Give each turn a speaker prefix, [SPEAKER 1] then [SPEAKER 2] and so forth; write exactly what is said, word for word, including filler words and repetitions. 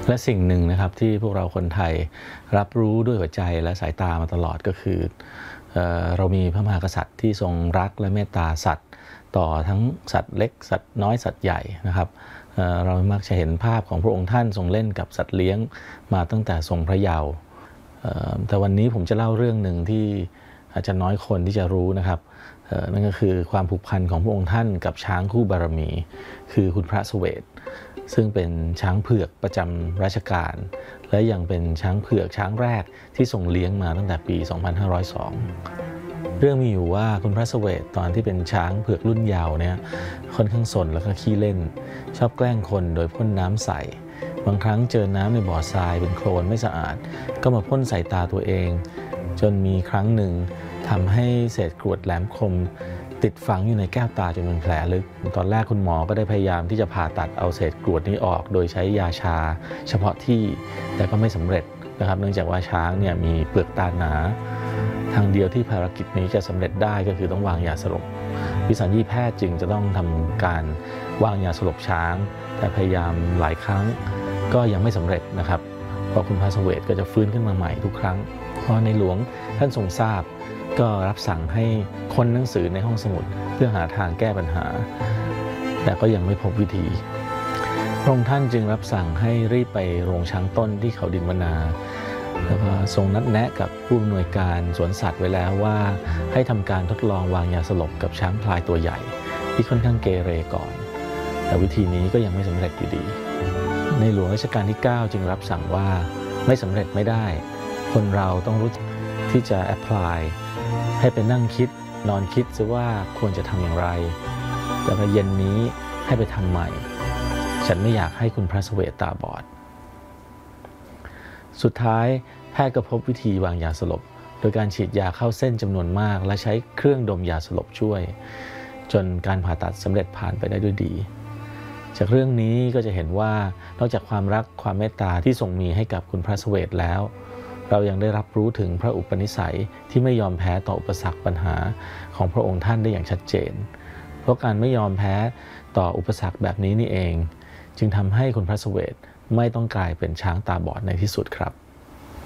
[SPEAKER 1] และสิ่งหนึ่งนะครับที่พวกเราคนไทยรับรู้ด้วยหัวใจและสายตามาตลอดก็คือเอ่อเรามีพระมหากษัตริย์ที่ทรงรักและเมตตาสัตว์ต่อทั้งสัตว์เล็กสัตว์น้อยสัตว์ใหญ่นะครับเอ่อเรามักจะเห็นภาพของพระองค์ท่านทรงเล่นกับสัตว์เลี้ยงมาตั้งแต่ทรงพระเยาว์เอ่อแต่วันนี้ผมจะเล่าเรื่องหนึ่งที่อาจจะน้อยคนที่จะรู้นะครับเอ่อนั่นก็คือความผูกพันของพระองค์ท่านกับช้างคู่บารมี คือคุณพระเสวตซึ่งเป็นช้างเผือกประจำรัชกาลและยังเป็นช้างเผือกช้างแรกที่ทรงเลี้ยงมาตั้งแต่ปี สองพันห้าร้อยสอง เรื่องมีอยู่ว่าคุณพระเสวตตอนที่เป็นช้างเผือกรุ่นเยาว์เนี่ยค่อนข้างสนแล้วก็ขี้เล่นชอบแกล้งคนโดยพ่นน้ำใส่บางครั้งเจอน้ำในบ่อทรายเป็นโคลนไม่สะอาดก็มาพ่นใส่ตาตัวเองจนมีครั้งหนึ่งทำให้เศษกรวดแหลมคมติดฝังอยู่ในแก้วตาจนเป็นแผลลึกตอนแรกคุณหมอก็ได้พยายามที่จะผ่าตัดเอาเศษกรวดนี้ออกโดยใช้ยาชาเฉพาะที่แต่ก็ไม่สำเร็จนะครับเนื่องจากว่าช้างเนี่ยมีเปลือกตาหนาทางเดียวที่ภารกิจนี้จะสำเร็จได้ก็คือต้องวางยาสลบวิสัญญีแพทย์จึงจะต้องทำการวางยาสลบช้างแต่พยายามหลายครั้งก็ยังไม่สำเร็จนะครับเพราะคุณพระเสวตก็จะฟื้นขึ้นมาใหม่ทุกครั้งเพราะในหลวงท่านทรงทราบก็รับสั่งให้ค้นหนังสือในห้องสมุดเพื่อหาทางแก้ปัญหาแต่ก็ยังไม่พบวิธีพระองค์ท่านจึงรับสั่งให้รีบไปโรงช้างต้นที่เขาดินวนาแล้วก็ทรงนัดแนะกับผู้อำนวยการสวนสัตว์ไว้แล้วว่าให้ทำการทดลองวางยาสลบกับช้างพลายตัวใหญ่ที่ค่อนข้างเกเรก่อนแต่วิธีนี้ก็ยังไม่สำเร็จอยู่ดีในหลวงรัชกาลที่เก้าจึงรับสั่งว่าไม่สำเร็จไม่ได้คนเราต้องรู้ที่จะแอพพลายให้ไปนั่งคิดนอนคิดซิว่าควรจะทำอย่างไรแล้วก็เย็นนี้ให้ไปทำใหม่ฉันไม่อยากให้คุณพระเสวตตาบอดสุดท้ายแพทย์ก็พบวิธีวางยาสลบโดยการฉีดยาเข้าเส้นจำนวนมากและใช้เครื่องดมยาสลบช่วยจนการผ่าตัดสำเร็จผ่านไปได้ด้วยดีจากเรื่องนี้ก็จะเห็นว่านอกจากความรักความเมตตาที่ทรงมีให้กับคุณพระเสวตแล้วเรายังได้รับรู้ถึงพระอุปนิสัยที่ไม่ยอมแพ้ต่ออุปสรรคปัญหาของพระองค์ท่านได้อย่างชัดเจนเพราะการไม่ยอมแพ้ต่ออุปสรรคแบบนี้นี่เองจึงทำให้คุณพระเสวตไม่ต้องกลายเป็นช้างตาบอดในที่สุดครับ